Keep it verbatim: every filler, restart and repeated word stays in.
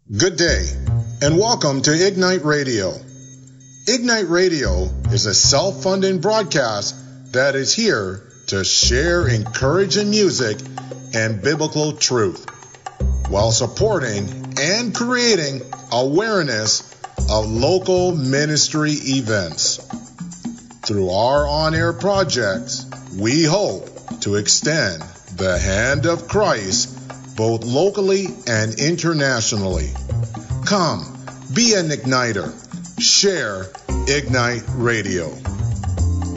Good day, and welcome to Ignite Radio. Ignite Radio is a self-funding broadcast that is here to share encouraging music and biblical truth, while supporting and creating awareness of local ministry events. Through our on-air projects, we hope to extend the hand of Christ both locally and internationally. Come, be an igniter. Share Ignite Radio.